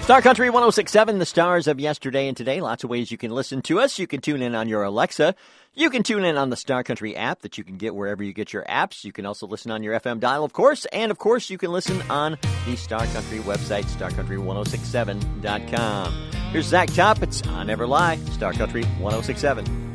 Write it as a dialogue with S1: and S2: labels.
S1: Star Country 106.7, the stars of yesterday and today. Lots of ways you can listen to us. You can tune in on your Alexa. You can tune in on the Star Country app that you can get wherever you get your apps. You can also listen on your FM dial, of course. And, of course, you can listen on the Star Country website, starcountry1067.com. Here's Zach Top. It's On Never Lie, Star Country 106.7.